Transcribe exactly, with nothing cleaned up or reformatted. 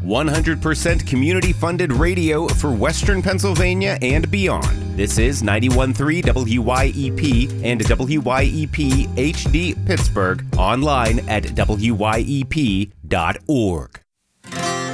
one hundred percent community-funded radio for Western Pennsylvania and beyond. This is ninety-one point three W Y E P and W Y E P H D Pittsburgh, online at W Y E P dot org.